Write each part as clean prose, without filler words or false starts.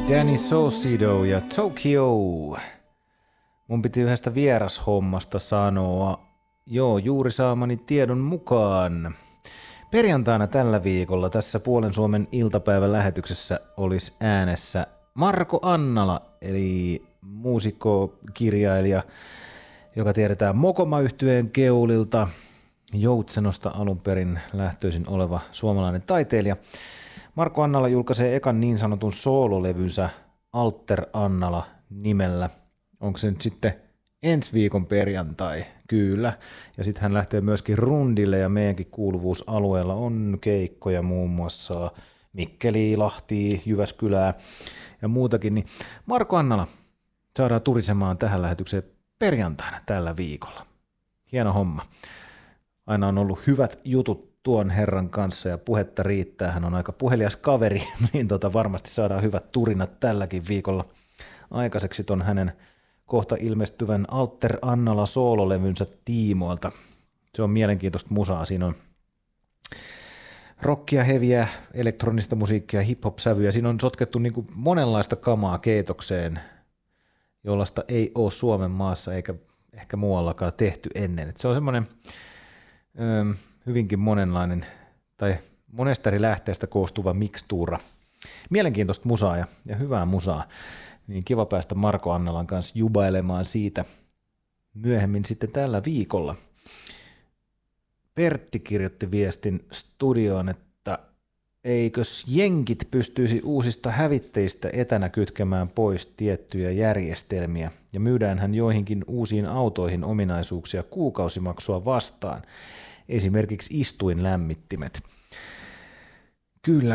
Danny Saucedo ja Tokyo. Mun piti yhdestä vierashommasta sanoa. Joo, juuri saamani tiedon mukaan. Perjantaina tällä viikolla tässä Puolen Suomen iltapäivän lähetyksessä olisi äänessä Marko Annala, eli muusikko, kirjailija, joka tiedetään Mokoma-yhtyeen keulilta, Joutsenosta alun perin lähtöisin oleva suomalainen taiteilija. Marko Annala julkaisee ekan niin sanotun soololevynsä Alter Annala nimellä. Onko se nyt sitten ensi viikon perjantai? Kyllä. Ja sitten hän lähtee myöskin rundille ja meidänkin kuuluvuusalueella on keikkoja muun muassa Mikkeliä, Lahtia, Jyväskylää ja muutakin. Niin Marko Annala saadaan turisemaan tähän lähetykseen perjantaina tällä viikolla. Hieno homma. Aina on ollut hyvät jutut tuon herran kanssa ja puhetta riittää. Hän on aika puhelias kaveri, niin varmasti saadaan hyvät turinat tälläkin viikolla aikaiseksi ton hänen kohta ilmestyvän Alter Annala soololevynsä tiimoilta. Se on mielenkiintoista musaa. Siinä on rockia, heviä, elektronista musiikkia, hip-hop-sävyjä. Siinä on sotkettu niin kuin monenlaista kamaa keitokseen, jollaista ei ole Suomen maassa eikä ehkä muuallakaan tehty ennen. Et se on semmoinen hyvinkin monenlainen tai monesta eri lähteestä koostuva mikstuura. Mielenkiintoista musaa ja hyvää musaa. Niin kiva päästä Marko Annalan kanssa jubailemaan siitä myöhemmin sitten tällä viikolla. Pertti kirjoitti viestin studioon, että eikös jenkit pystyisi uusista hävittäjistä etänä kytkemään pois tiettyjä järjestelmiä ja myydäänhän joihinkin uusiin autoihin ominaisuuksia kuukausimaksua vastaan, esimerkiksi istuinlämmittimet. Kyllä,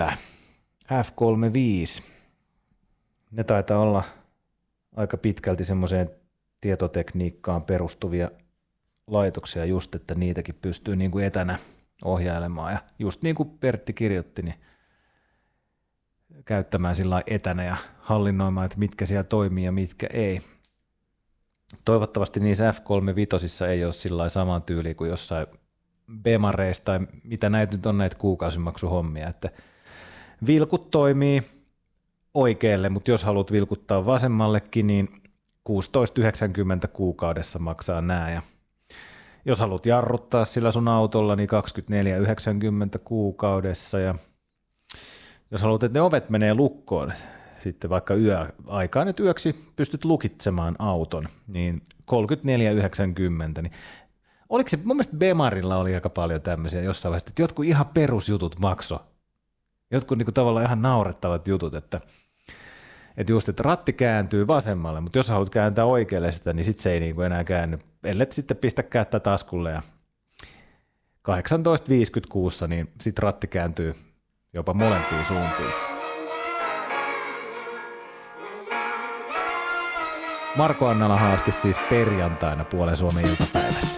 F35. Ne taitaa olla aika pitkälti semmoiseen tietotekniikkaan perustuvia laitoksia just, että niitäkin pystyy niin kuin etänä ohjailemaan. Ja just niin kuin Pertti kirjoitti, niin käyttämään sillä etänä ja hallinnoimaan, että mitkä siellä toimii ja mitkä ei. Toivottavasti niissä F35 ei ole sillä saman tyyliin kuin jossain Bemareissa tai mitä näitä nyt on näitä kuukausimaksuhommia, että vilkut toimii oikealle, mutta jos haluat vilkuttaa vasemmallekin, niin 16,90 kuukaudessa maksaa nää. Ja jos haluat jarruttaa sillä sun autolla, niin 24,90 kuukaudessa. Ja jos haluat, että ne ovet menee lukkoon, sitten vaikka yöaikaan, että yöksi pystyt lukitsemaan auton, niin 34,90. Niin oliko se, mun mielestä Bemarilla oli aika paljon tämmöisiä jossain vaiheessa, että jotkut ihan perusjutut makso. Jotkut niinku tavallaan ihan naurettavat jutut, että just, että ratti kääntyy vasemmalle, mutta jos haluat kääntää oikealle sitä, niin sitten se ei niinku enää käänny. Ellet sitten pistä kättä taskulle ja 18,56, niin sitten ratti kääntyy jopa molempiin suuntiin. Marko Annala haasti siis perjantaina Puolen Suomen iltapäivässä.